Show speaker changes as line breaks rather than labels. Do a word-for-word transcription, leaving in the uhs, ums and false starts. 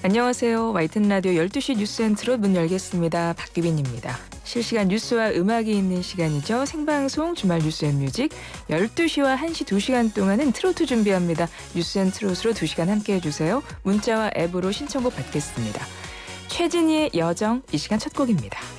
안녕하세요. 와이튼 라디오 열두 시 뉴스 앤 트롯 문 열겠습니다. 박규빈입니다. 실시간 뉴스와 음악이 있는 시간이죠. 생방송 주말 뉴스 앤 뮤직 열두 시와 한 시 두 시간 동안은 트로트 준비합니다. 뉴스 앤 트롯으로 두 시간 함께해 주세요. 문자와 앱으로 신청곡 받겠습니다. 최진희의 여정 이 시간 첫 곡입니다.